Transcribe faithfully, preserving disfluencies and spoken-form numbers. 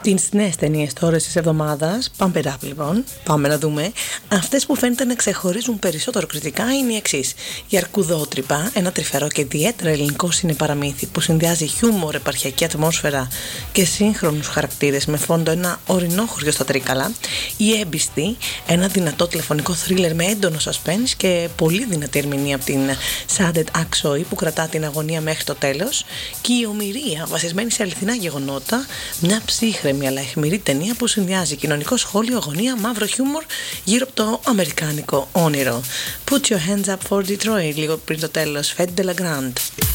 Από τις νέες ταινίες τώρα της εβδομάδας, Pump It Up λοιπόν, πάμε να δούμε. Αυτές που φαίνεται να ξεχωρίζουν περισσότερο κριτικά είναι οι εξής. Η Αρκουδότρυπα, ένα τρυφερό και ιδιαίτερα ελληνικό συνεπαραμύθι που συνδυάζει χιούμορ, επαρχιακή ατμόσφαιρα και σύγχρονους χαρακτήρες με φόντο ένα ορεινό χωριό στα Τρίκαλα. Η Έμπιστη, ένα δυνατό τηλεφωνικό θρίλερ με έντονο suspense και πολύ δυνατή ερμηνεία από την Σάντετ Αξόη που κρατά την αγωνία μέχρι το τέλος. Και η Ομηρία, βασισμένη σε αληθινά γεγονότα, μια ψύχρεμη αλλά αιχμηρή ταινία που συνδυάζει κοινωνικό σχόλιο, αγωνία, μαύρο χιούμορ γύρω από το αμερικάνικο όνειρο. Put your hands up for Detroit, λίγο πριν το τέλος, Fede de la Grande.